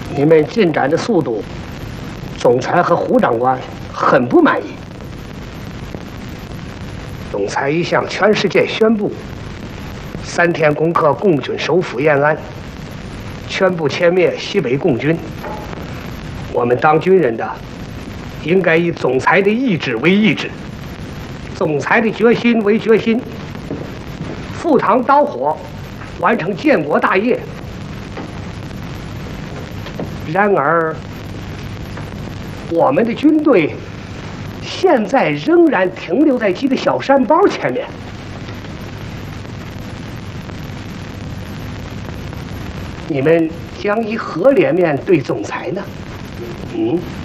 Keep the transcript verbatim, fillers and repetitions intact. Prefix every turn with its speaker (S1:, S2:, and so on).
S1: 你们进展的速度，总裁和胡长官很不满意。总裁已向全世界宣布，三天攻克共军首府延安，全部歼灭西北共军。我们当军人的，应该以总裁的意志为意志，总裁的决心为决心，赴汤蹈火，完成建国大业。然而，我们的军队现在仍然停留在几个小山包前面。你们将以何脸面对总裁呢？嗯。